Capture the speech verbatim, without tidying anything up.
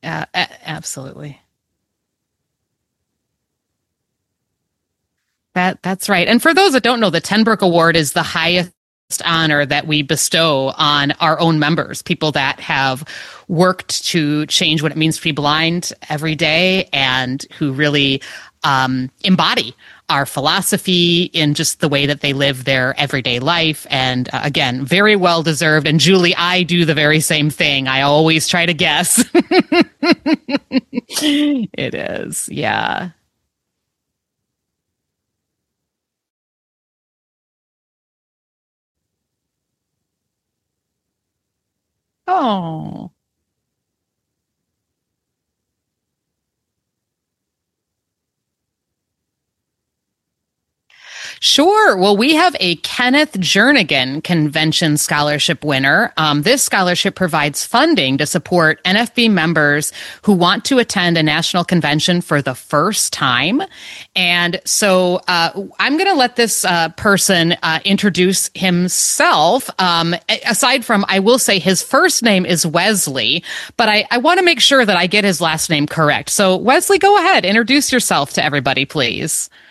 Uh, a- absolutely. That that's right. And for those that don't know, the Ten Broeck Award is the highest honor that we bestow on our own members, people that have worked to change what it means to be blind every day and who really um, embody our philosophy in just the way that they live their everyday life. And uh, again, very well deserved. And Julie, I do the very same thing. I always try to guess. It is. Yeah. Oh. Sure. Well, we have a Kenneth Jernigan Convention Scholarship winner. Um, this scholarship provides funding to support N F B members who want to attend a national convention for the first time. And so uh, I'm going to let this uh, person uh, introduce himself. Um, aside from, I will say his first name is Wesley, but I, I want to make sure that I get his last name correct. So, Wesley, go ahead. Introduce yourself to everybody, please.